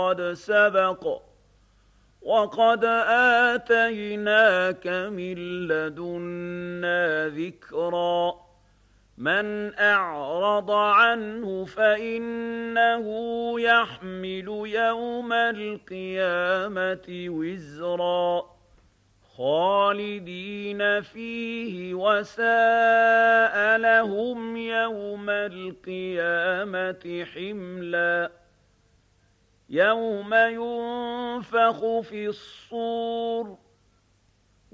قد سبق وقد آتيناك من لدنا ذكرا من أعرض عنه فإنه يحمل يوم القيامة وزرا خالدين فيه وساء لهم يوم القيامة حملا يوم ينفخ في الصور